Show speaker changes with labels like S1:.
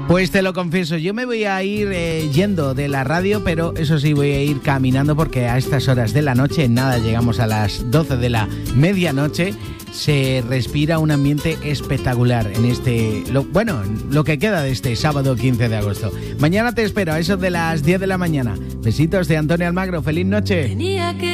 S1: Pues te lo confieso, yo me voy a ir yendo de la radio, pero eso sí, voy a ir caminando porque a estas horas de la noche, en nada llegamos a las 12 de la medianoche, se respira un ambiente espectacular en lo que queda de este sábado 15 de agosto. Mañana te espero a eso de las 10 de la mañana. Besitos de Antonio Almagro, feliz noche.